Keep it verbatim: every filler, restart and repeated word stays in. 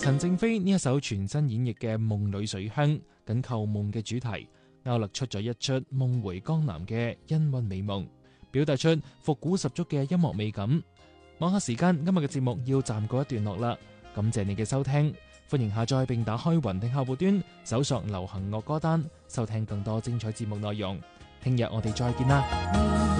陳正飛呢一首全新演繹嘅《夢裏水鄉》，緊扣夢嘅主題，勾勒出咗一出夢回江南嘅氤氳美夢，表達出復古十足嘅音樂美感。網下時間，今日嘅節目要暫告一段落啦，感謝你嘅收聽，歡迎下載並打開雲聽客戶端，搜索流行樂歌單，收聽更多精彩節目內容。聽日我哋再見啦。